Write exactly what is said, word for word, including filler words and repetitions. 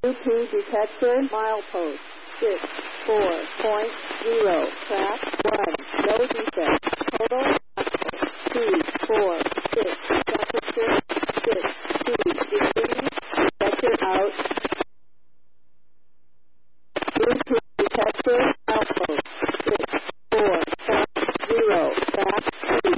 Bluetooth detector, milepost, six, four, point, zero, track, one, no defect, total, two, four, six, temperature, six, two, degree, detector out, Bluetooth